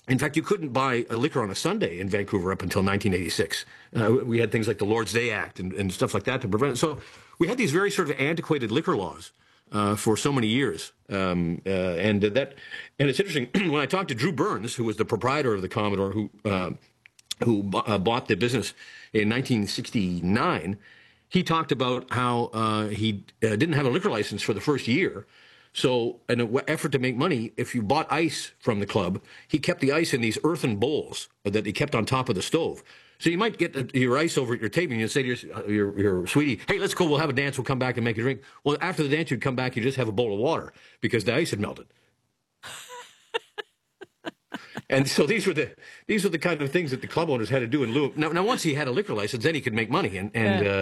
In fact, you couldn't buy a liquor on a Sunday in Vancouver up until 1986. We had things like the Lord's Day Act and stuff like that to prevent it. So we had these very sort of antiquated liquor laws for so many years. And it's interesting, when I talked to Drew Burns, who was the proprietor of the Commodore, who bought the business in 1969, he talked about how he didn't have a liquor license for the first year. So, in an effort to make money, if you bought ice from the club, he kept the ice in these earthen bowls that he kept on top of the stove. So you might get your ice over at your table, and you'd say to your sweetie, "Hey, let's go. We'll have a dance. We'll come back and make a drink." Well, after the dance, you'd come back, you just have a bowl of water because the ice had melted. And so these were the kind of things that the club owners had to do in lieu of. Now once he had a liquor license, then he could make money, and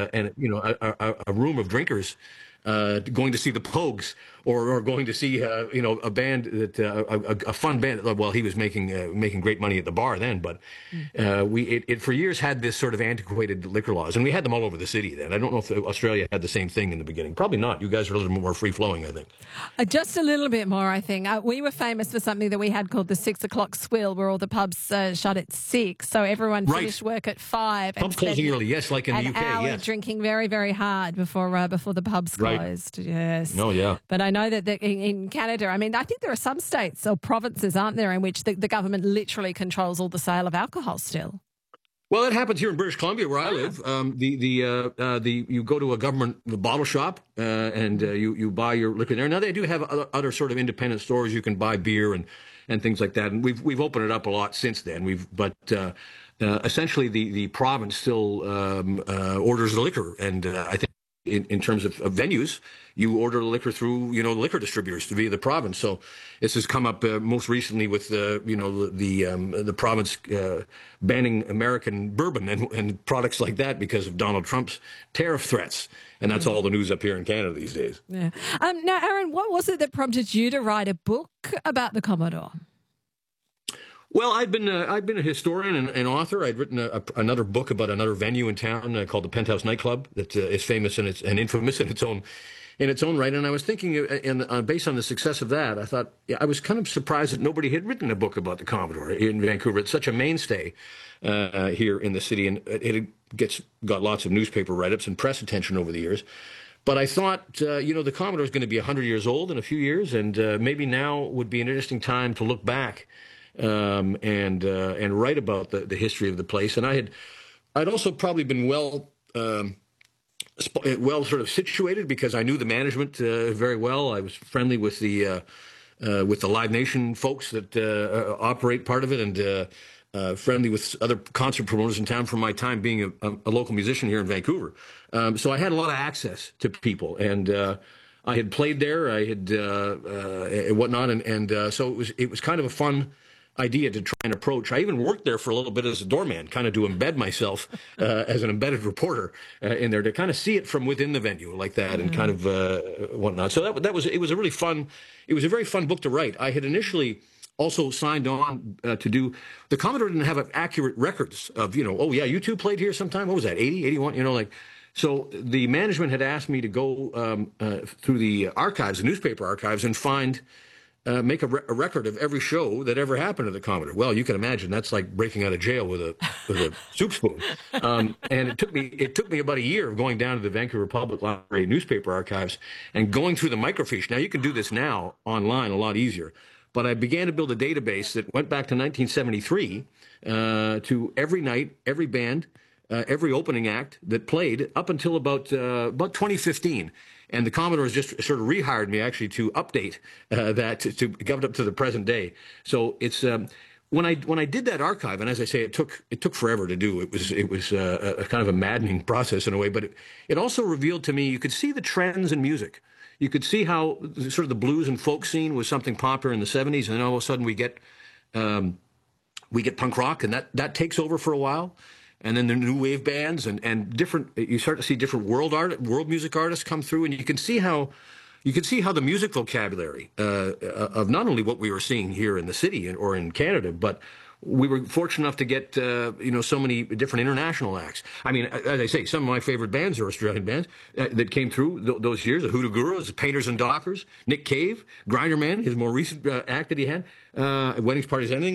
a room of drinkers going to see the Pogues or going to see a band that a fun band. Well, he was making great money at the bar then, but it for years had this sort of antiquated liquor laws, and we had them all over the city then. I don't know if Australia had the same thing in the beginning. Probably not. You guys were a little bit more free flowing, I think. Just a little bit more, I think. We were famous for something that we had called the 6 o'clock swill, where all the pubs shut at 6, so everyone finished work at 5. Pubs closing early, yes, like in the UK. An hour yes. drinking very, very hard before the pubs closed. Right. Yes. Oh, yeah. But I know that in Canada, I mean, I think there are some states or provinces, aren't there, in which the government literally controls all the sale of alcohol still. Well, it happens here in British Columbia, where I live. You go to a government bottle shop and you buy your liquor there. Now they do have other sort of independent stores you can buy beer and things like that. And we've opened it up a lot since then. Essentially the province still orders the liquor, and I think in terms of venues, you order the liquor through liquor distributors via the province. So this has come up most recently with the province banning American bourbon and products like that because of Donald Trump's tariff threats, and that's all the news up here in Canada these days. Yeah. Now, Aaron, what was it that prompted you to write a book about the Commodore? Well, I'd been a historian and author. I'd written another book about another venue in town called the Penthouse Nightclub that is famous and infamous in its own right. And I was thinking, based on the success of that, I thought I was kind of surprised that nobody had written a book about the Commodore in Vancouver. It's such a mainstay here in the city, and it got lots of newspaper write-ups and press attention over the years. But I thought, the Commodore is going to be 100 years old in a few years, and maybe now would be an interesting time to look back and write about the history of the place. And I'd also probably been well sort of situated because I knew the management very well. I was friendly with the Live Nation folks that operate part of it, and friendly with other concert promoters in town from my time being a local musician here in Vancouver. So I had a lot of access to people, and I had played there, I had and whatnot, and so it was kind of a fun idea to try and approach. I even worked there for a little bit as a doorman, kind of to embed myself as an embedded reporter in there, to kind of see it from within the venue like that, and kind of whatnot. So it was a really fun. It was a very fun book to write. I had initially also signed on to do. The Commodore didn't have accurate records of oh yeah, you two played here sometime. What was that? 80, 81? So the management had asked me to go through the archives, the newspaper archives, and make a record of every show that ever happened to the Commodore. Well, you can imagine that's like breaking out of jail with a soup spoon. And it took me about a year of going down to the Vancouver Public Library newspaper archives and going through the microfiche. Now you can do this now online a lot easier, but I began to build a database that went back to 1973 to every night, every band, every opening act that played up until about 2015. And the Commodore has just sort of rehired me actually to update that to get up to the present day. So it's when I did that archive, and as I say, it took forever to do. It was a kind of a maddening process in a way, but it also revealed to me, you could see the trends in music. You could see how sort of the blues and folk scene was something popular in the 70s, and then all of a sudden we get punk rock, and that takes over for a while. And then the new wave bands and different. You start to see different world music artists come through, and you can see how the music vocabulary of not only what we were seeing here in the city or in Canada, but we were fortunate enough to get so many different international acts. I mean, as I say, some of my favorite bands are Australian bands that came through those years: the Hoodoo Gurus, the Painters and Dockers, Nick Cave, Grinderman, his more recent act that he had, Weddings, Parties, Anything.